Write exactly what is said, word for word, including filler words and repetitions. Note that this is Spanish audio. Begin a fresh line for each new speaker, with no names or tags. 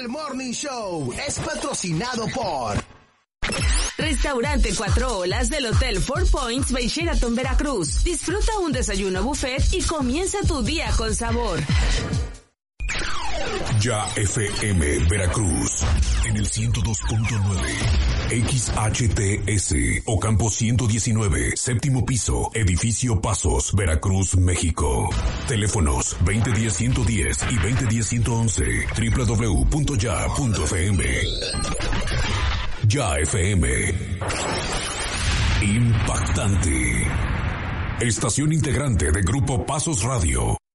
El Morning Show es patrocinado por
Restaurante Cuatro Olas del Hotel Four Points by Sheraton Veracruz. Disfruta un desayuno buffet y comienza tu día con sabor.
Ya F M Veracruz en el ciento dos punto nueve, X H T S Ocampo ciento diecinueve, séptimo piso, edificio Pasos, Veracruz, México. Teléfonos veinte diez ciento diez y veinte diez ciento once, doble u doble u doble u punto ya punto f m. Ya F M. Impactante. Estación integrante de Grupo Pasos Radio.